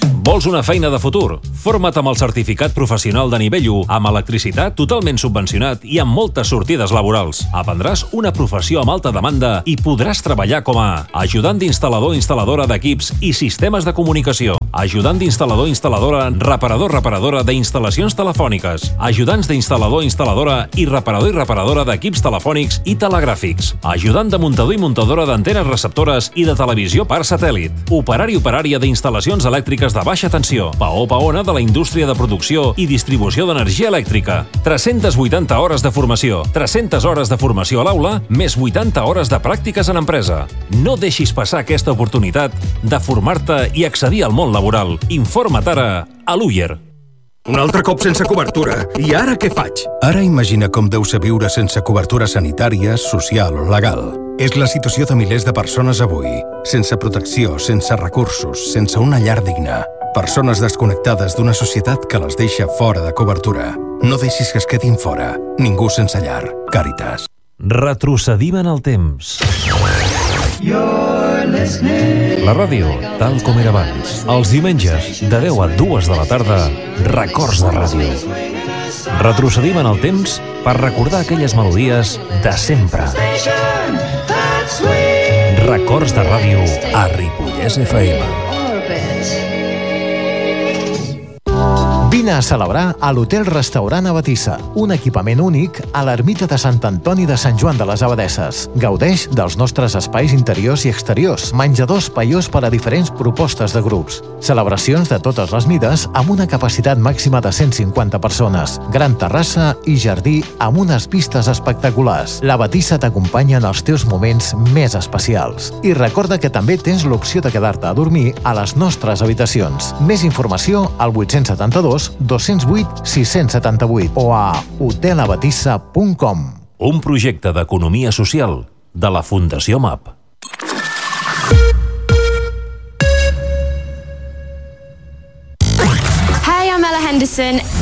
Vols una feina de futur? Forma't amb el certificat professional de nivell 1 amb electricitat totalment subvencionat i amb moltes sortides laborals. Aprendràs una professió amb alta demanda i podràs treballar com a ajudant d'instal·lador-instal·ladora d'equips i sistemes de comunicació, ajudant d'instal·lador-instal·ladora, reparador-reparadora d'instal·lacions telefòniques, ajudants d'instal·lador-instal·ladora i reparador-reparadora d'equips telefònics i telegràfics, ajudant de muntador i muntadora d'antenes receptores i de televisió per satèl·lit, operari-operària d'instal·lacions elèctriques de baixa tensió, paona de la indústria de producció i distribució d'energia elèctrica. 380 hores de formació, 300 hores de formació a l'aula, més 80 hores de pràctiques en empresa. No deixis passar aquesta oportunitat de formar-te i accedir al món laboral. Informa't ara a l'UIER. Un altre cop sense cobertura. I ara què faig? Ara imagina com deu ser viure sense cobertura sanitària, social o legal. És la situació de milers de persones avui. Sense protecció, sense recursos, sense una llar digna. Persones desconnectades d'una societat que les deixa fora de cobertura. No deixis que es quedin fora. Ningú sense llar. Càritas. Retrocedim en el temps. La ràdio, tal com era abans. Els diumenges, de 10 a 2 de la tarda, Records de Ràdio. Retrocedim en el temps per recordar aquelles melodies de sempre. Records de Ràdio a Ripollès FM. Vine a celebrar a l'Hotel Restaurant Abatissa, un equipament únic a l'ermita de Sant Antoni de Sant Joan de les Abadesses. Gaudeix dels nostres espais interiors i exteriors, menjadors paiós per a diferents propostes de grups, celebracions de totes les mides amb una capacitat màxima de 150 persones, gran terrassa i jardí amb unes vistes espectaculars. L'Abatissa t'acompanya en els teus moments més especials. I recorda que també tens l'opció de quedar-te a dormir a les nostres habitacions. Més informació al 872 208 678 o a hotelabatissa.com. Un projecte d'economia social de la Fundació MAP. Hi, I'm Ella Henderson.